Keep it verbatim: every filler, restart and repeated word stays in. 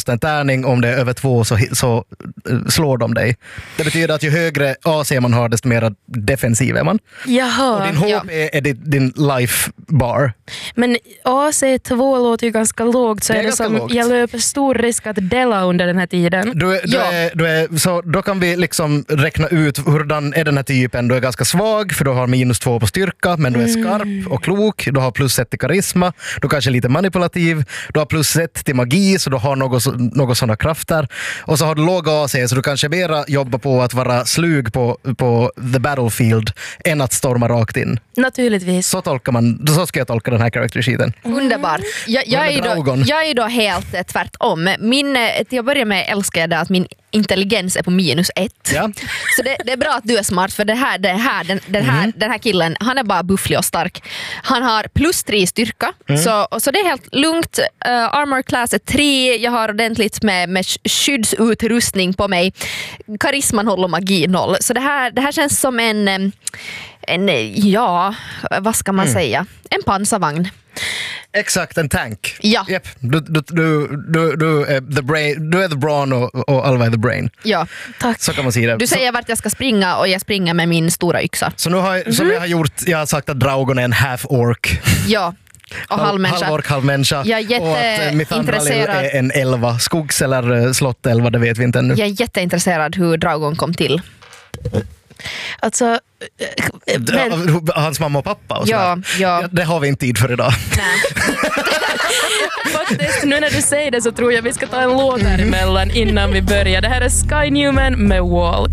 kasta en tärning. Om det är över två så, så uh, slår de dig. Det betyder att ju högre A C man har, desto mer defensiv är man. Jaha. Och din H P Ja. är din, din life bar. Men A C två låter ju ganska lågt, så Det är är det ganska som lågt. jag löper stor risk att dela under den här tiden. Du är, du Ja. är, du är, så då kan vi liksom räkna ut hurdan är den här typen. Du är ganska svag för du har minus två på styrka, men du är skarp och klok. Du har plus ett till karisma. Du kanske är lite manipulativ. Du har plus ett till magi, så du har något, så- något sådana krafter. Och så har du låg A C, så du kanske mera jobba på att vara slug på, på the battlefield än att storma rakt in. Naturligtvis. Så tolkar man, så ska jag tolka den här character sheeten. Underbart. Jag, jag, Vad är med då, Draugon? jag är då helt eh, tvärtom. Min, eh, till att börja med älskar jag det att min intelligens är på minus ett. Ja. Så det, det är bra att du är smart, för det här, det här, den, den, här, den här killen, han är bara bufflig och stark. Han har plus tre i styrka, så, och så det är helt lugnt. Uh, armor class är tre, jag har ordentligt med, med skyddsutrustning på mig. Karisman håller magi noll. Så det här, det här känns som en, em, en ja, vad ska man säga? En pansarvagn. Exakt, en tank. Ja. Japp. Du, du, du, du, du, är the brain, du är the brawn och, och Alva är the brain. Ja. Tack. Så kan man säga det. Du säger vart jag ska springa och jag springer med min stora yxa. Så nu har jag, som jag har gjort, jag har sagt att Draugon är en half-ork. Ja. Och halvmänniska. Halvork, halvmänniska. Jag är och att eh, Mithandralil jätteintresserad. är en elva. Skogs- eller eh, slott-elva, det vet vi inte ännu. Jag är jätteintresserad hur Draugon kom till. Alltså, eh, men, Ja, hans mamma och pappa och Ja, sådär. ja. Det har vi inte tid för idag. faktiskt, nu när du säger det så tror jag vi ska ta en låt här emellan innan vi börjar. Det här är Sky Newman med Wall.